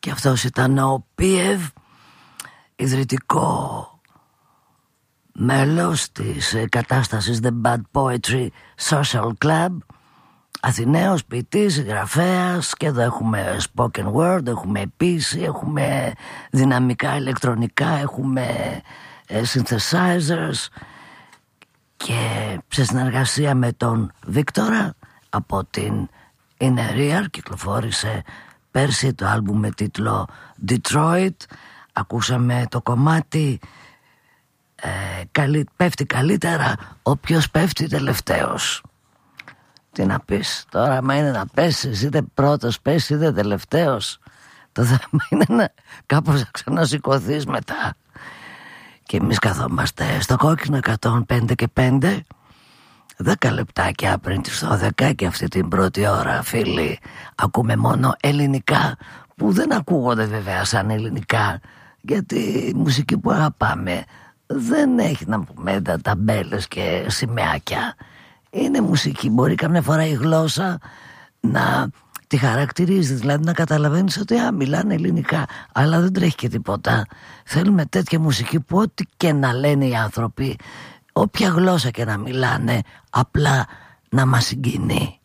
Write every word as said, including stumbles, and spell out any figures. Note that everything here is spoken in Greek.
Και αυτός ήταν ο Πίεβ, ιδρυτικό μέλος της κατάστασης The Bad Poetry Social Club, Αθηναίος, ποιητής, συγγραφέας. Και εδώ έχουμε spoken word, έχουμε ποίηση, έχουμε δυναμικά ηλεκτρονικά, έχουμε synthesizers. Και σε συνεργασία με τον Βίκτορα από την Inner Ear κυκλοφόρησε πέρσι το άλμπουμ με τίτλο Detroit. Ακούσαμε το κομμάτι ε, καλύ, πέφτει καλύτερα όποιος πέφτει τελευταίος. Τι να πεις τώρα, άμα είναι να πέσεις είτε πρώτος πέσεις είτε τελευταίος, το θέμα είναι να κάπως να ξανασηκωθείς μετά. Και εμείς καθόμαστε στο κόκκινο εκατόν πέντε και πέντε, δέκα λεπτάκια πριν τις δώδεκα, και αυτή την πρώτη ώρα, φίλοι, ακούμε μόνο ελληνικά, που δεν ακούγονται βέβαια σαν ελληνικά, γιατί η μουσική που αγαπάμε δεν έχει να πούμε τα ταμπέλες και σημαίακια. Είναι μουσική, μπορεί καμιά φορά η γλώσσα να τη χαρακτηρίζει, δηλαδή να καταλαβαίνεις ότι α, μιλάνε ελληνικά, αλλά δεν τρέχει και τίποτα. Θέλουμε τέτοια μουσική που ό,τι και να λένε οι άνθρωποι, όποια γλώσσα και να μιλάνε, απλά να μας συγκινεί.